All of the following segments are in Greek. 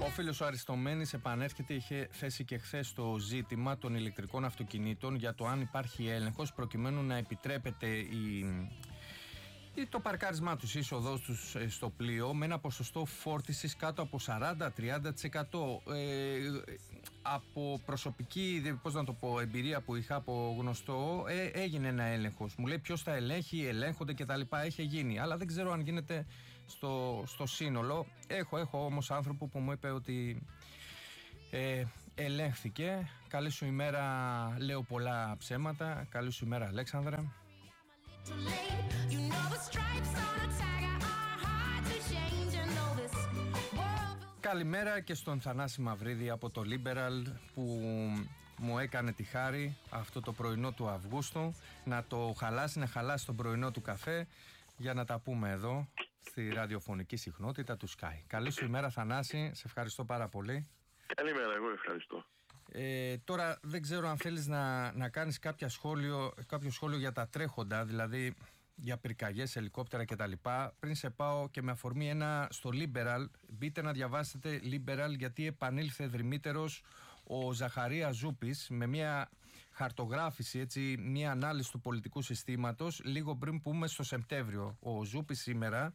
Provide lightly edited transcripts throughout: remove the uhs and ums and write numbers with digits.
Ο φίλος ο Αριστομένης επανέρχεται, είχε θέσει και χθες το ζήτημα των ηλεκτρικών αυτοκινήτων για το αν υπάρχει έλεγχος προκειμένου να επιτρέπεται το παρκάρισμά τους, η είσοδός τους στο πλοίο με ένα ποσοστό φόρτισης κάτω από 40-30%. Από προσωπική, εμπειρία που είχα από γνωστό, έγινε ένα έλεγχος. Μου λέει ποιος θα ελέγχει, ελέγχονται κτλ. Έχει γίνει, αλλά δεν ξέρω αν γίνεται στο σύνολο. Έχω όμως άνθρωπο που μου είπε ότι ελέγχθηκε. Καλή σου ημέρα, λέω πολλά ψέματα. Καλή σου ημέρα, Αλέξανδρα. Καλημέρα και στον Θανάση Μαυρίδη από το Liberal που μου έκανε τη χάρη αυτό το πρωινό του Αυγούστου να το χαλάσει, να χαλάσει τον πρωινό του καφέ για να τα πούμε εδώ στη ραδιοφωνική συχνότητα του Sky. Καλή σου ημέρα, Θανάση, σε ευχαριστώ πάρα πολύ. Καλημέρα, εγώ ευχαριστώ. Τώρα δεν ξέρω αν θέλεις να κάνεις κάποιο σχόλιο για τα τρέχοντα, δηλαδή για πυρκαγιές, ελικόπτερα κτλ. Πριν σε πάω και με αφορμή στο Liberal, μπείτε να διαβάσετε Liberal, γιατί επανήλθε δρυμύτερος ο Ζαχαρίας Ζούπης με μια χαρτογράφηση, έτσι, μια ανάλυση του πολιτικού συστήματος λίγο πριν πούμε στο Σεπτέμβριο. Ο Ζούπης σήμερα,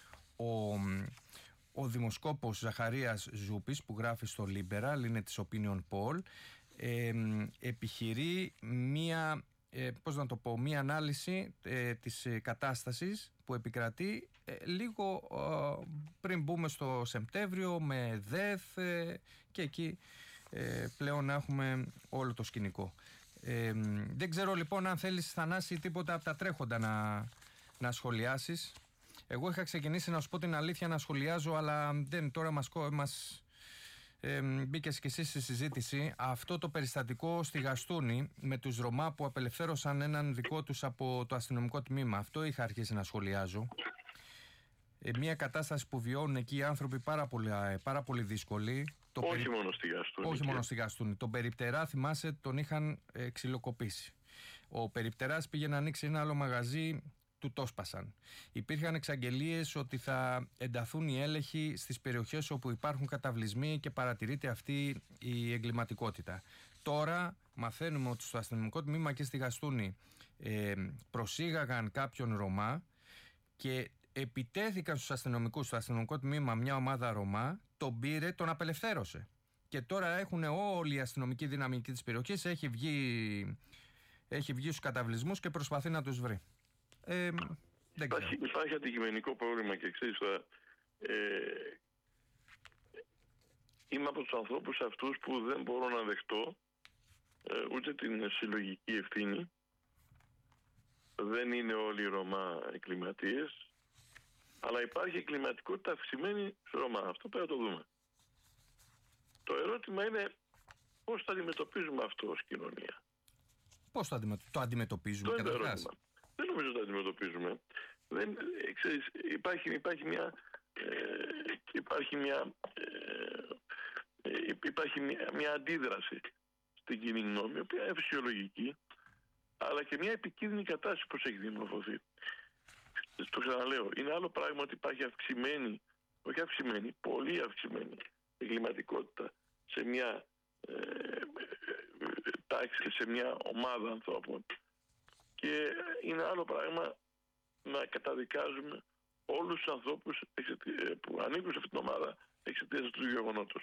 ο δημοσκόπος Ζαχαρίας Ζούπης που γράφει στο Liberal, είναι της Opinion Poll, επιχειρεί μια ανάλυση της κατάστασης που επικρατεί λίγο πριν μπούμε στο Σεπτέμβριο με ΔΕΘ και εκεί πλέον να έχουμε όλο το σκηνικό. Δεν ξέρω λοιπόν αν θέλεις, Θανάση, τίποτα από τα τρέχοντα να σχολιάσεις. Εγώ είχα ξεκινήσει, να σου πω την αλήθεια, να σχολιάζω, αλλά τώρα μας μπήκες και εσύ στη συζήτηση αυτό το περιστατικό στη Γαστούνη με τους Ρωμά που απελευθέρωσαν έναν δικό τους από το αστυνομικό τμήμα. Αυτό είχα αρχίσει να σχολιάζω. Μια κατάσταση που βιώνουν εκεί οι άνθρωποι πάρα πολύ δύσκολη. Όχι μόνο στη Γαστούνη. Τον Περιπτερά, θυμάσαι, τον είχαν ξυλοκοπήσει. Ο Περιπτεράς πήγε να ανοίξει ένα άλλο μαγαζί, του το σπάσαν. Υπήρχαν εξαγγελίες ότι θα ενταθούν οι έλεγχοι στις περιοχές όπου υπάρχουν καταβλισμοί και παρατηρείται αυτή η εγκληματικότητα. Τώρα μαθαίνουμε ότι στο αστυνομικό τμήμα και στη Γαστούνη προσήγαγαν κάποιον Ρωμά και επιτέθηκαν στους αστυνομικούς, στο αστυνομικό τμήμα μια ομάδα Ρωμά, τον πήρε, τον απελευθέρωσε. Και τώρα έχουν όλη η αστυνομική δυναμική της περιοχής, έχει βγει στους καταβλισμούς και προσπαθεί να τους βρει. Υπάρχει αντικειμενικό πρόβλημα και ξέρεις τώρα, είμαι από τους ανθρώπους αυτούς που δεν μπορώ να δεχτώ ούτε την συλλογική ευθύνη. Δεν είναι όλοι οι Ρωμά εγκληματίες, αλλά υπάρχει εγκληματικότητα αυξημένη στους Ρωμά. Αυτό πρέπει να το δούμε. Το ερώτημα είναι πώς θα αντιμετωπίζουμε αυτό ως κοινωνία. Πώς το αντιμετωπίζουμε καταρχάς? Δεν νομίζω ότι το αντιμετωπίζουμε. Ξέρεις, υπάρχει μια αντίδραση στην κοινή γνώμη, η οποία είναι φυσιολογική, αλλά και μια επικίνδυνη κατάσταση που έχει δημορφωθεί. Το ξαναλέω, είναι άλλο πράγμα ότι υπάρχει πολύ αυξημένη εγκληματικότητα σε μια τάξη, σε μια ομάδα ανθρώπων. Και είναι άλλο πράγμα να καταδικάζουμε όλους τους ανθρώπους που ανήκουν σε αυτήν την ομάδα εξαιτίας του γεγονότος.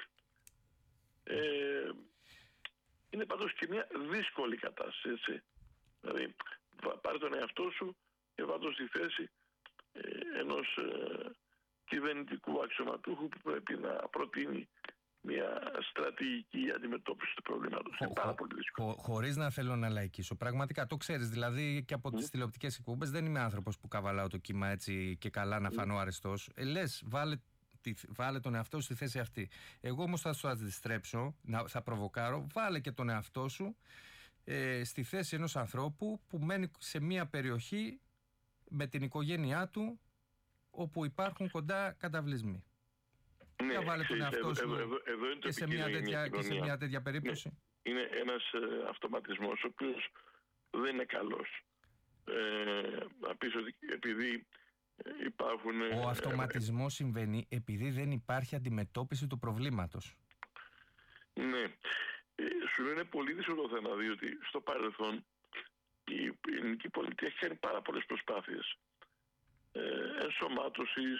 Είναι πάντως και μια δύσκολη κατάσταση, έτσι. Δηλαδή, πάρε τον εαυτό σου και βάλ' τον στη θέση ενός κυβερνητικού αξιωματούχου που πρέπει να προτείνει μια στρατηγική αντιμετώπιση του προβλήματος. Είναι πάρα πολύ δύσκολο. Χωρίς να θέλω να λαϊκίσω. Πραγματικά το ξέρεις. Δηλαδή και από τις τηλεοπτικές εκπομπές δεν είμαι άνθρωπος που καβαλάω το κύμα έτσι και καλά να φανώ αρεστός. Λες, βάλε τον εαυτό σου στη θέση αυτή. Εγώ όμως θα σου αντιστρέψω, θα προβοκάρω. Βάλε και τον εαυτό σου στη θέση ενός ανθρώπου που μένει σε μια περιοχή με την οικογένειά του όπου υπάρχουν κοντά καταβλισμοί. Ναι, βάλε τον εαυτό σου εδώ είναι και σε μια τέτοια περίπτωση. Ναι, είναι ένας αυτοματισμός ο οποίος δεν είναι καλός. Να πεις ότι επειδή υπάρχουν... Ο αυτοματισμός συμβαίνει επειδή δεν υπάρχει αντιμετώπιση του προβλήματος. Ναι. Σου είναι πολύ δύσκολο θέμα, διότι στο παρελθόν η ελληνική πολιτεία έχει κάνει πάρα πολλές προσπάθειες ενσωμάτωσης.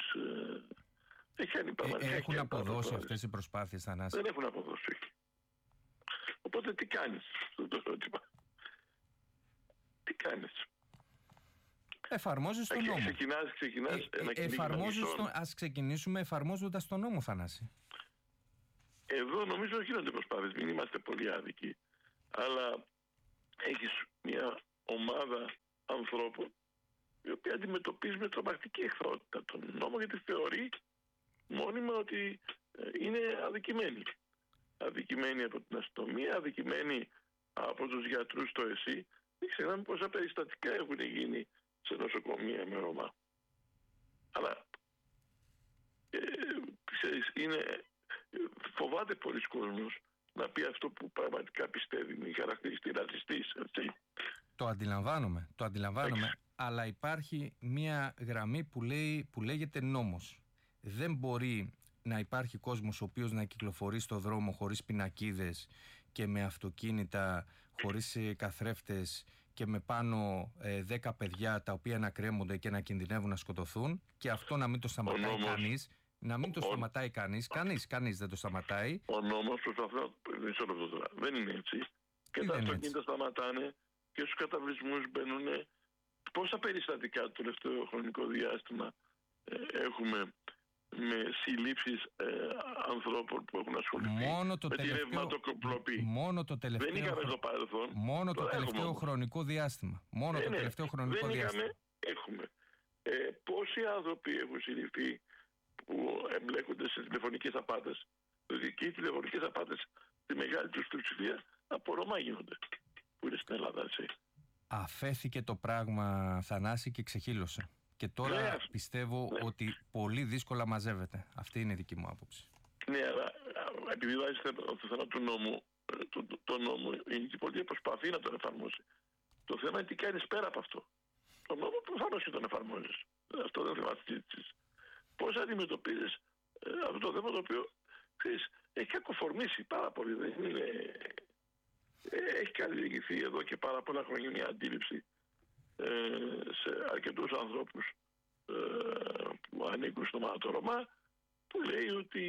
Έχουν αποδώσει αυτές οι προσπάθειες, Θανάση? Δεν έχουν αποδώσει. Οπότε τι κάνεις αυτό το ερώτημα? Τι κάνεις? Εφαρμόζεις τον νόμο. Ξεκινάς Ας ξεκινήσουμε εφαρμόζοντας τον νόμο, Θανάση. Εδώ νομίζω γίνονται προσπάθειες, μην είμαστε πολύ άδικοι. Αλλά έχεις μια ομάδα ανθρώπων η οποία αντιμετωπίζει με τρομακτική εχθρότητα τον νόμο, γιατί θεωρεί μόνιμα ότι είναι αδικημένοι. Αδικημένοι από την αστυνομία, αδικημένοι από τους γιατρούς στο ΕΣΥ. Δεν ξεχνάμε πόσα περιστατικά έχουν γίνει σε νοσοκομεία με Ρωμά. Αλλά ξέρεις, φοβάται πολλοί κόσμος να πει αυτό που πραγματικά πιστεύει, μη χαρακτηριστεί ρατσιστής, έτσι. Το αντιλαμβάνομαι, αλλά υπάρχει μια γραμμή που λέγεται νόμος. Δεν μπορεί να υπάρχει κόσμος ο οποίος να κυκλοφορεί στο δρόμο χωρίς πινακίδες και με αυτοκίνητα, χωρίς καθρέφτες και με πάνω 10 παιδιά τα οποία να κρέμονται και να κινδυνεύουν να σκοτωθούν, και αυτό να μην το σταματάει κανείς. Να μην το σταματάει κανείς δεν το σταματάει. Ο νόμος δεν είναι έτσι. Και τα αυτοκίνητα σταματάνε και στους καταβλισμούς μπαίνουν. Πόσα περιστατικά το τελευταίο χρονικό διάστημα έχουμε με συλλήψεις ανθρώπων που έχουν ασχοληθεί με τη ρευματοκοπλοπή? Μόνο το τελευταίο, δεν είχαμε στο παρελθόν. Μόνο το τελευταίο χρονικό διάστημα. Έχουμε. Πόσοι άνθρωποι έχουν συλληφθεί που εμπλέκονται σε τηλεφωνικές απάτες? Δηλαδή και οι τηλεφωνικές απάτες στη μεγάλη τους πλειοψηφία από Ρωμά γίνονται, που είναι στην Ελλάδα, έτσι. Αφέθηκε το πράγμα, Θανάση, και ξεχύλωσε. Και τώρα πιστεύω ότι πολύ δύσκολα μαζεύεται. Αυτή είναι η δική μου άποψη. Ναι, αλλά επειδή βάζει το θέμα του νόμου, το νόμο, η ελληνική πολιτεία προσπαθεί να τον εφαρμόσει. Το θέμα είναι τι κάνεις πέρα από αυτό. Το νόμο προφανώς και τον εφαρμόζεις. Αυτό δεν θέμα συζήτησης. Πώς αντιμετωπίζεις αυτό το θέμα, το οποίο ξέρεις, έχει κακοφορμήσει πάρα πολύ. Δεν είναι... Έχει καλλιεργηθεί εδώ και πάρα πολλά χρόνια μια αντίληψη σε αρκετούς ανθρώπους που ανήκουν στο Μάατο Ρωμά, που λέει ότι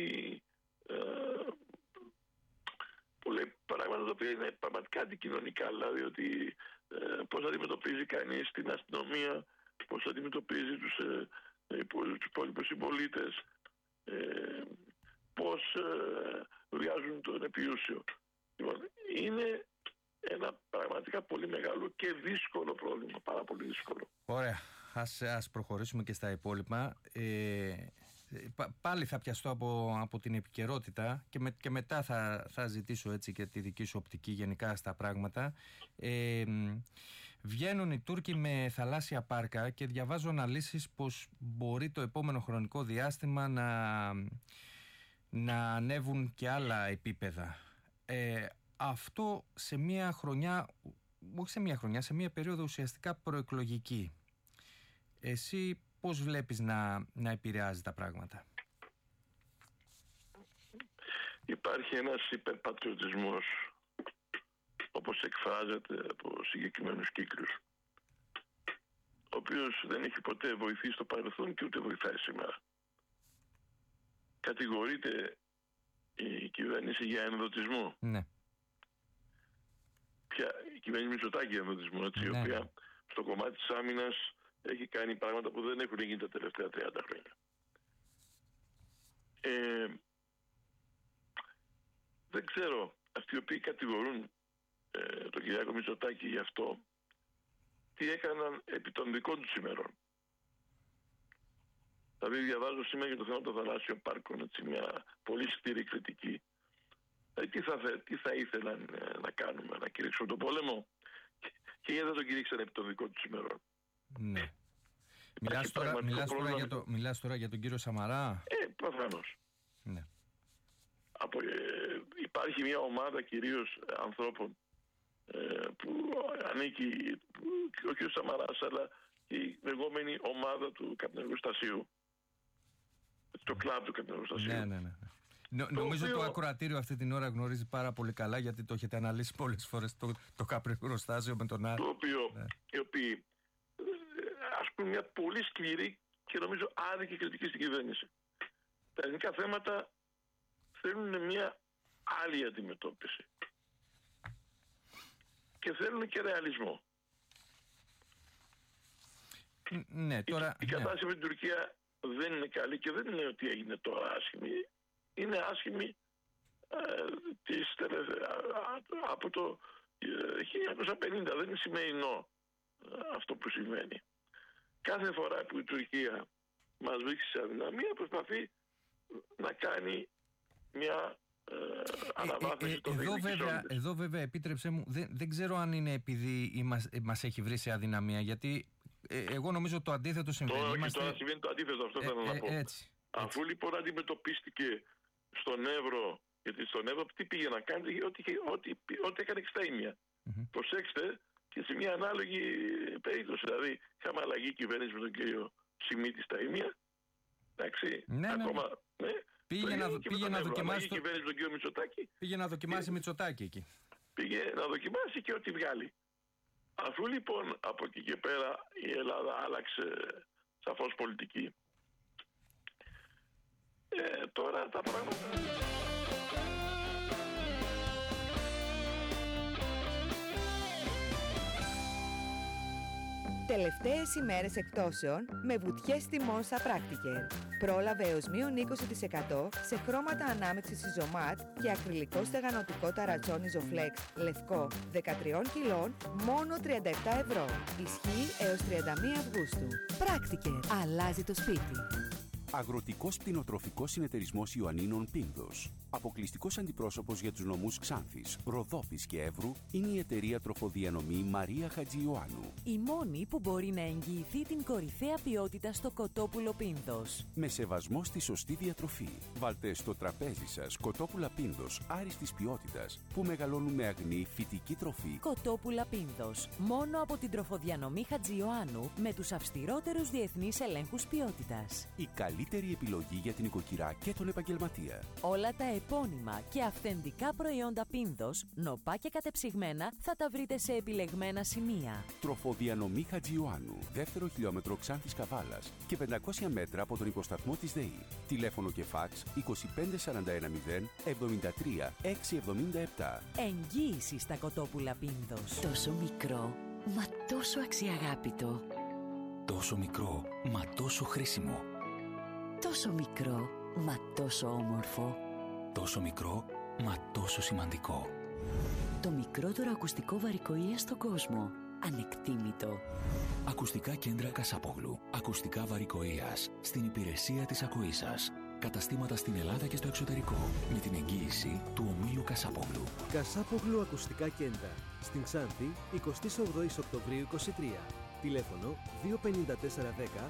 που λέει πράγματα τα οποία είναι πραγματικά αντικοινωνικά, δηλαδή ότι πώς αντιμετωπίζει κανείς την αστυνομία, πώς αντιμετωπίζει τους υπόλοιπους συμπολίτες, πώς βιάζουν τον επιούσιο. Λοιπόν, είναι ένα πραγματικά πολύ μεγάλο και δύσκολο πρόβλημα, πάρα πολύ δύσκολο. Ωραία, ας προχωρήσουμε και στα υπόλοιπα. Πάλι θα πιαστώ από την επικαιρότητα και μετά θα ζητήσω έτσι και τη δική σου οπτική γενικά στα πράγματα. Βγαίνουν οι Τούρκοι με θαλάσσια πάρκα και διαβάζω αναλύσεις πως μπορεί το επόμενο χρονικό διάστημα να ανέβουν και άλλα επίπεδα. Αυτό σε μια χρονιά, όχι σε μια χρονιά, σε μια περίοδο ουσιαστικά προεκλογική. Εσύ πώς βλέπεις να επηρεάζει τα πράγματα? Υπάρχει ένας υπερπατριωτισμός, όπως εκφράζεται από συγκεκριμένους κύκλους, ο οποίος δεν έχει ποτέ βοηθήσει στο παρελθόν και ούτε βοηθάει σήμερα. Κατηγορείται η κυβέρνηση για ενδοτισμό. Ναι. Η κυβέρνηση Μητσοτάκη ενδοτισμό, έτσι, η οποία στο κομμάτι της άμυνας έχει κάνει πράγματα που δεν έχουν γίνει τα τελευταία 30 χρόνια. Δεν ξέρω, αυτοί οι οποίοι κατηγορούν τον Κυριάκο Μητσοτάκη γι' αυτό, τι έκαναν επί των δικών τους ημερών. Δηλαδή διαβάζω σήμερα για το θέμα των θαλάσσιων πάρκων, έτσι, μια πολύ σκληρή κριτική. Τι θα ήθελαν να κάνουμε, να κηρύξουν τον πόλεμο, και γιατί δεν τον κηρύξαν επί των δικών τους ημερών. Ναι. Μιλάς τώρα για τον κύριο Σαμαρά? Προφανώς. Ναι. Υπάρχει μια ομάδα κυρίως ανθρώπων που ανήκει, ο κ. Σαμαράς, αλλά η λεγόμενη ομάδα του καπνεργοστασίου. Το κλαμπ του καπνεργοστασίου. Ναι. Νομίζω το ακροατήριο αυτή την ώρα γνωρίζει πάρα πολύ καλά, γιατί το έχετε αναλύσει πολλές φορές το καπνεργοστάσιο με τον Άρη. Οι οποίοι ασκούν μια πολύ σκληρή και νομίζω άδικη κριτική στην κυβέρνηση. Τα ελληνικά θέματα θέλουν μια άλλη αντιμετώπιση. Και θέλουν και ρεαλισμό. Ναι, τώρα, η κατάσταση με την Τουρκία δεν είναι καλή και δεν είναι ότι έγινε τώρα άσχημη. Είναι άσχημη από το 1950. Δεν είναι σημερινό αυτό που συμβαίνει. Κάθε φορά που η Τουρκία μας βρίσκει σε αδυναμία, προσπαθεί να κάνει μια αναβάθμιση των διεκδικήσεων. Εδώ βέβαια, επίτρεψέ μου, δεν ξέρω αν είναι επειδή μας έχει βρει σε αδυναμία, γιατί εγώ νομίζω το αντίθετο συμβαίνει. Τώρα συμβαίνει το αντίθετο, αυτό θέλω να πω. Έτσι. Αφού λοιπόν αντιμετωπίστηκε στον Εύρο, γιατί στον Εύρο τι πήγε να κάνει, ό,τι έκανε και στα ίμια. Προσέξτε, και σε μια ανάλογη περίπτωση. Δηλαδή, είχαμε αλλαγή κυβέρνηση με τον κύριο Σιμίτη στα ίμια. Εντάξει, ακόμα. Ναι. Πήγε να δοκιμάσει. Κυβέρνηση με τον κύριο Μητσοτάκη. Πήγε να δοκιμάσει Μητσοτάκη εκεί. Πήγε να δοκιμάσει και ό,τι βγάλει. Αφού λοιπόν από εκεί και πέρα η Ελλάδα άλλαξε σαφώς πολιτική, τώρα τα πράγματα... Τελευταίες ημέρες εκπτώσεων με βουτιές τιμών στα Practiker. Πρόλαβε έως μείον 20% σε χρώματα ανάμειξης Ιζωμάτ και ακριλικό στεγανοτικό ταρατσόν Ιζοφλέξ λευκό 13 κιλών μόνο 37 ευρώ. Ισχύει έως 31 Αυγούστου. Practiker. Αλλάζει το σπίτι. Αγροτικός κτηνοτροφικός συνεταιρισμός Ιωαννίνων Πίνδος. Αποκλειστικός αντιπρόσωπος για τους νομούς Ξάνθης, Ροδόπης και Εύρου είναι η εταιρεία τροφοδιανομή Μαρία Χατζιωάννου. Η μόνη που μπορεί να εγγυηθεί την κορυφαία ποιότητα στο κοτόπουλο Πίνδος. Με σεβασμό στη σωστή διατροφή. Βάλτε στο τραπέζι σας κοτόπουλα Πίνδος άριστης ποιότητας που μεγαλώνουν με αγνή φυτική τροφή. Κοτόπουλα Πίνδος. Μόνο από την τροφοδιανομή Χατζιωάννου με τους αυστηρότερους διεθνείς ελέγχους ποιότητας. Η καλύτερη επιλογή για την οικοκυρά και τον επαγγελματία. Όλα τα επώνυμα και αυθεντικά προϊόντα Πίνδος, νοπά και κατεψυγμένα, θα τα βρείτε σε επιλεγμένα σημεία. Τροφοδιανομή Χατζιωάννου, δεύτερο χιλιόμετρο Ξάνθης Καβάλας και 500 μέτρα από τον υποσταθμό της ΔΕΗ. Τηλέφωνο και φάξ 25410 73 677. Εγγύηση στα κοτόπουλα Πίνδος. Τόσο μικρό, μα τόσο αξιαγάπητο. Τόσο μικρό, μα τόσο χρήσιμο. Τόσο μικρό, μα τόσο όμορφο. Τόσο μικρό, μα τόσο σημαντικό. Το μικρότερο ακουστικό βαρικοΐα στον κόσμο. Ανεκτήμητο. Ακουστικά κέντρα Κασάπογλου. Ακουστικά βαρικοΐας. Στην υπηρεσία της ακοής σας. Καταστήματα στην Ελλάδα και στο εξωτερικό. Με την εγγύηση του ομίλου Κασάπογλου. Κασάπογλου Ακουστικά Κέντρα. Στην Ξάνθη, 28 Οκτωβρίου 23. Τηλέφωνο 25410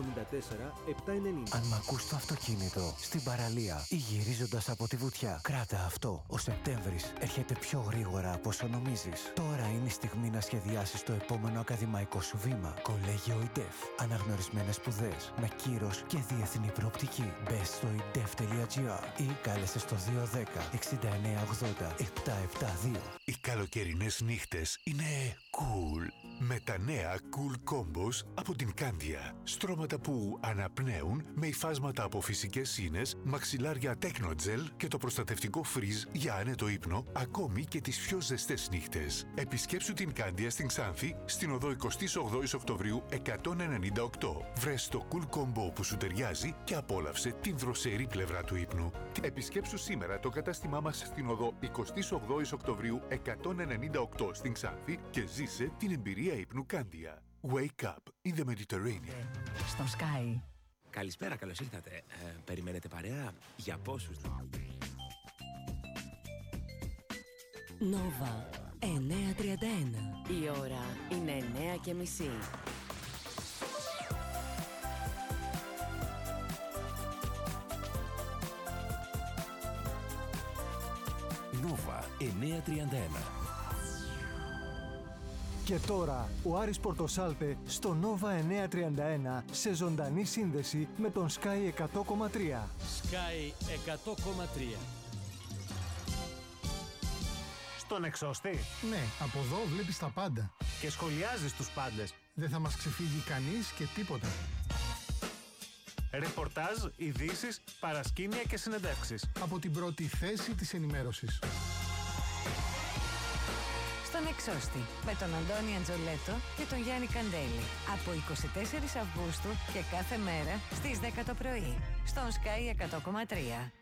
74 790. Αν μ' ακούς στο αυτοκίνητο, στην παραλία ή γυρίζοντας από τη βουτιά, κράτα αυτό. Ο Σεπτέμβρης έρχεται πιο γρήγορα από όσο νομίζεις. Τώρα είναι η στιγμή να σχεδιάσεις το επόμενο ακαδημαϊκό σου βήμα. Κολέγιο ΙΝΤΕΦ. Αναγνωρισμένες σπουδές με κύρος και διεθνή προοπτική. Μπες στο indef.gr ή κάλεσε στο 210 6980 772. Οι καλοκαιρινές νύχτες είναι cool. Με τα νέα Cool Combos από την Candia. Στρώματα που αναπνέουν με υφάσματα από φυσικές ίνες, μαξιλάρια Technogel και το προστατευτικό φριζ για άνετο ύπνο, ακόμη και τις πιο ζεστές νύχτες. Επισκέψου την Candia στην Ξάνθη, στην οδό 28 Οκτωβρίου 198. Βρες το Cool Combo που σου ταιριάζει και απόλαυσε την δροσερή πλευρά του ύπνου. Επισκέψου σήμερα το κατάστημά μας στην οδό 28 Οκτωβρίου 198 στην Ξάνθη και ζήσε την εμπειρία ύπνου Candia. Wake up in the Mediterranean. Στον Sky. Καλησπέρα, καλώς ήρθατε. Περιμένετε παρέα? Για πόσους? Νόβα 9:31. Η ώρα είναι 9:30. Νόβα 9:31. Και τώρα ο Άρης Πορτοσάλτε στο Nova 931 σε ζωντανή σύνδεση με τον Sky 100,3. Sky 100,3. Στον εξώστη. Ναι, από εδώ βλέπεις τα πάντα. Και σχολιάζεις τους πάντες. Δεν θα μας ξεφύγει κανείς και τίποτα. Ρεπορτάζ, ειδήσεις, παρασκήνια και συνεντεύξεις. Από την πρώτη θέση της ενημέρωσης. Στον εξώστη με τον Αντώνη Αντζολέτο και τον Γιάννη Καντέλη. Από 24 Αυγούστου και κάθε μέρα στις 10 το πρωί. Στον Sky 100,3.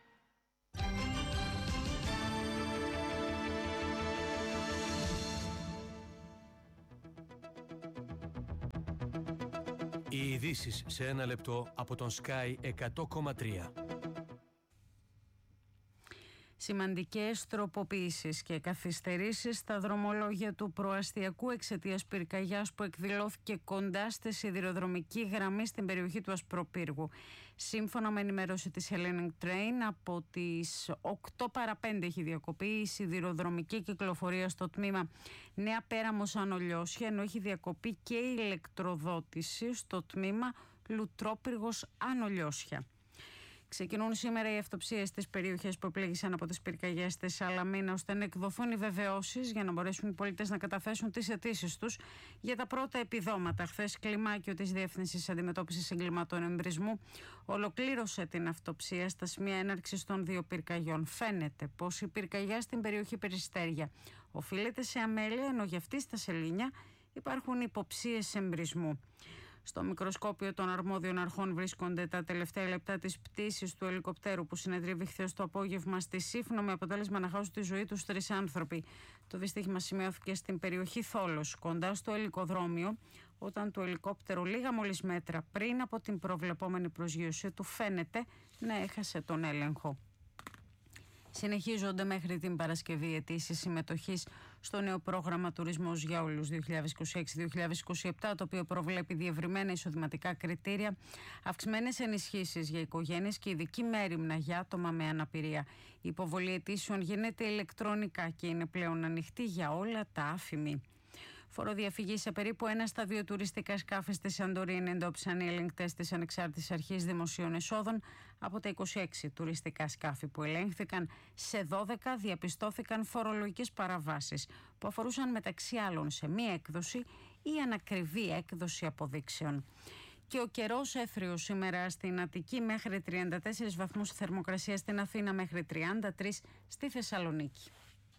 Οι ειδήσεις σε ένα λεπτό από τον Sky 100,3. Σημαντικές τροποποιήσεις και καθυστερήσεις στα δρομολόγια του προαστιακού εξαιτίας πυρκαγιάς που εκδηλώθηκε κοντά στη σιδηροδρομική γραμμή στην περιοχή του Ασπροπύργου. Σύμφωνα με ενημέρωση της Hellenic Train, από τις 8 παρά 5 έχει διακοπεί η σιδηροδρομική κυκλοφορία στο τμήμα Νέα Πέραμος Ανολιώσια, ενώ έχει διακοπεί και η ηλεκτροδότηση στο τμήμα Λουτρόπυργος Ανολιώσια. Ξεκινούν σήμερα οι αυτοψίες στις περιοχές που επλήγησαν από τις πυρκαγιές στη Σαλαμίνα, ώστε να εκδοθούν οι βεβαιώσεις για να μπορέσουν οι πολίτες να καταθέσουν τις αιτήσεις τους για τα πρώτα επιδόματα. Χθες, κλιμάκιο της Διεύθυνσης Αντιμετώπισης Εγκλημάτων Εμπρισμού ολοκλήρωσε την αυτοψία στα σημεία έναρξης των 2 πυρκαγιών. Φαίνεται πως η πυρκαγιά στην περιοχή Περιστέρια οφείλεται σε αμέλεια, ενώ για αυτή στα Σελήνια υπάρχουν υποψίες εμπρισμού. Στο μικροσκόπιο των αρμόδιων αρχών βρίσκονται τα τελευταία λεπτά της πτήσης του ελικοπτέρου που συνεδρίευε χθες το απόγευμα στη Σύφνο, με αποτέλεσμα να χάσουν τη ζωή τους 3 άνθρωποι. Το δυστύχημα σημειώθηκε στην περιοχή Θόλος, κοντά στο ελικοδρόμιο, όταν το ελικόπτερο λίγα μόλις μέτρα πριν από την προβλεπόμενη προσγείωση του φαίνεται να έχασε τον έλεγχο. Συνεχίζονται μέχρι την Παρασκευή αιτήσεις συμμετοχής στο νέο πρόγραμμα Τουρισμός για Όλους 2026-2027, το οποίο προβλέπει διευρυμένα εισοδηματικά κριτήρια, αυξημένες ενισχύσεις για οικογένειες και ειδική μέριμνα για άτομα με αναπηρία. Η υποβολή αιτήσεων γίνεται ηλεκτρονικά και είναι πλέον ανοιχτή για όλα τα άφημη. Φοροδιαφυγή σε περίπου 1 στα 2 τουριστικά σκάφη στη Σαντορίνη εντόπισαν οι ελεγκτές της Ανεξάρτητης Αρχής Δημοσίων Εσόδων. Από τα 26 τουριστικά σκάφη που ελέγχθηκαν, σε 12 διαπιστώθηκαν φορολογικές παραβάσεις που αφορούσαν μεταξύ άλλων σε μία έκδοση ή ανακριβή έκδοση αποδείξεων. Και ο καιρός έθριος σήμερα στην Αττική, μέχρι 34 βαθμούς θερμοκρασία στην Αθήνα, μέχρι 33 στη Θεσσαλονίκη.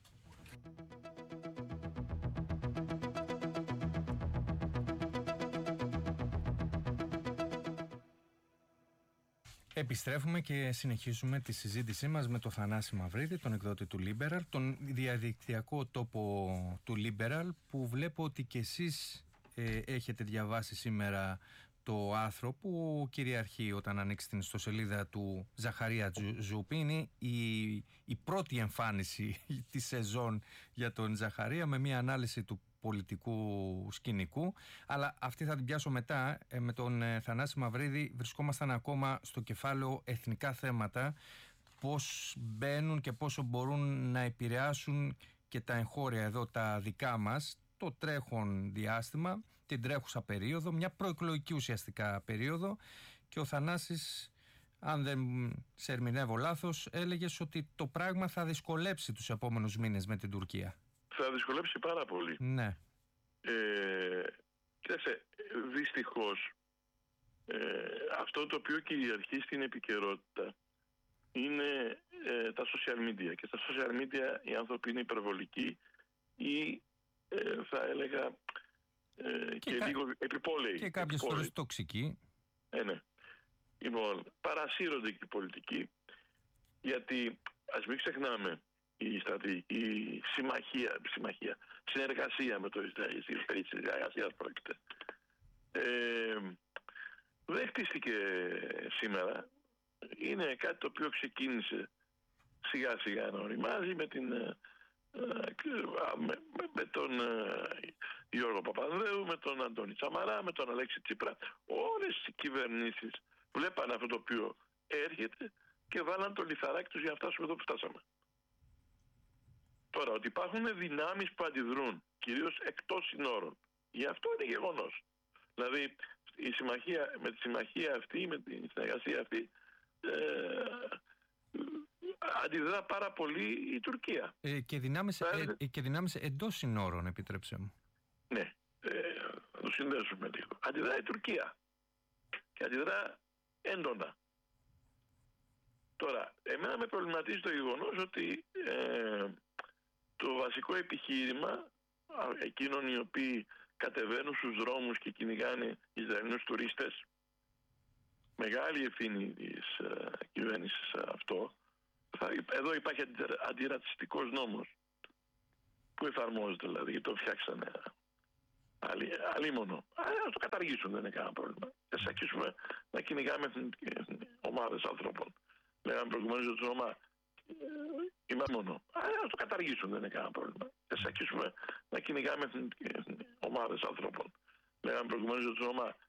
Επιστρέφουμε και συνεχίζουμε τη συζήτησή μας με τον Θανάση Μαυρίδη, τον εκδότη του Liberal, τον διαδικτυακό τόπο του Liberal, που βλέπω ότι και εσείς έχετε διαβάσει σήμερα το άρθρο που κυριαρχεί όταν ανοίξει την ιστοσελίδα του Ζαχαρία Ζούπη. Είναι η πρώτη εμφάνιση της σεζόν για τον Ζαχαρία, με μια ανάλυση του πολιτικού σκηνικού, αλλά αυτή θα την πιάσω μετά. Με τον Θανάση Μαυρίδη βρισκόμασταν ακόμα στο κεφάλαιο εθνικά θέματα, πώς μπαίνουν και πόσο μπορούν να επηρεάσουν και τα εγχώρια εδώ τα δικά μας, το τρέχον διάστημα, την τρέχουσα περίοδο, μια προεκλογική ουσιαστικά περίοδο. Και ο Θανάσης, αν δεν σε ερμηνεύω λάθος, έλεγες ότι το πράγμα θα δυσκολέψει τους επόμενους μήνες με την Τουρκία. Θα δυσκολέψει πάρα πολύ. Ναι. Κοίταξε, δυστυχώς αυτό το οποίο κυριαρχεί στην επικαιρότητα είναι τα social media. Και στα social media οι άνθρωποι είναι υπερβολικοί ή θα έλεγα και λίγο επιπόλαιοι. Και κάποιες φορές τοξικοί. Ναι. Λοιπόν, παρασύρονται και οι πολιτικοί, γιατί ας μην ξεχνάμε η στρατηγική συνεργασία με το Ισραήλ, η συνεργασία πρόκειται. Δεν χτίστηκε σήμερα. Είναι κάτι το οποίο ξεκίνησε σιγά σιγά να οριμάζει με τον Γιώργο Παπανδρέου, με τον Αντώνη Σαμαρά, με τον Αλέξη Τσίπρα. Όλες οι κυβερνήσεις βλέπαν αυτό το οποίο έρχεται και βάλαν το λιθαράκι τους για να φτάσουμε εδώ που φτάσαμε. Τώρα, ότι υπάρχουν δυνάμεις που αντιδρούν, κυρίως εκτός συνόρων, γι' αυτό είναι γεγονός. Δηλαδή, με τη συμμαχία αυτή, με τη συνεργασία αυτή, αντιδρά πάρα πολύ η Τουρκία. Και δυνάμεις εντός συνόρων, επιτρέψε μου. Ναι, να το συνδέσουμε λίγο. Αντιδρά η Τουρκία και αντιδρά έντονα. Τώρα, εμένα με προβληματίζει το γεγονός ότι το βασικό επιχείρημα εκείνων οι οποίοι κατεβαίνουν στους δρόμους και κυνηγάνε Ισραηλινούς τουρίστες, μεγάλη ευθύνη της κυβέρνησης αυτό. Εδώ υπάρχει αντιρατσιστικός νόμος που εφαρμόζεται, δηλαδή, το φτιάξανε αλίμονο. Να το καταργήσουν, δεν είναι κανένα πρόβλημα. Ας αρχίσουμε να κυνηγάμε ομάδες ανθρώπων. Λέγαμε προηγουμένως για το Ρωμά. Είμαι μόνο. Να το καταργήσουν, δεν είναι κανένα πρόβλημα. Ας αρχίσουμε να κυνηγάμε ομάδες ανθρώπων. Λέγαμε προηγουμένως για το Ρωμά.